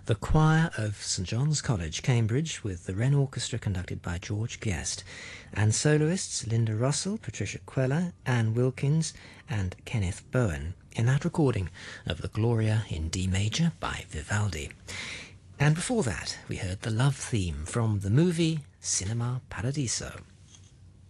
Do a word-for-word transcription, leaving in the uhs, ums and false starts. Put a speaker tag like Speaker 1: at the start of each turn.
Speaker 1: the choir of St John's College, Cambridge, with the Wren Orchestra conducted by George Guest, and soloists Linda Russell, Patricia Queller, Anne Wilkins, and Kenneth Bowen, in that recording of the Gloria in D major by Vivaldi. And before that, we heard the love theme from the movie Cinema Paradiso.